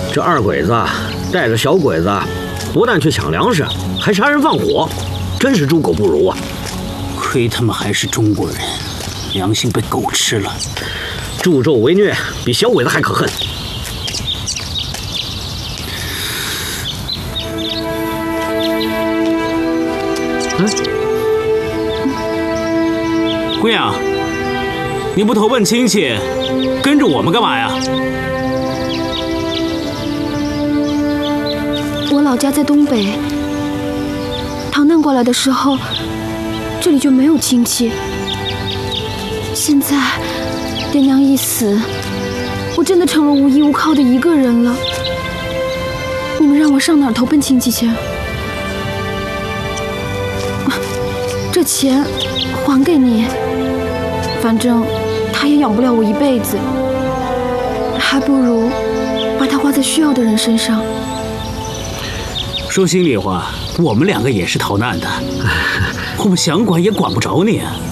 这二鬼子带着小鬼子，不但去抢粮食，还杀人放火，真是猪狗不如啊！ 亏他们还是中国人，良心被狗吃了。 助纣为虐，比小鬼子还可恨。 姑娘，你不投奔亲戚，跟着我们干嘛呀？ 我老家在东北，逃难过来的时候，这里就没有亲戚。现在爹娘一死，我真的成了无依无靠的一个人了。你们让我上哪儿投奔亲戚去？这钱还给你，反正他也养不了我一辈子，还不如把它花在需要的人身上。 说心里话，我们两个也是逃难的，我们想管也管不着你啊。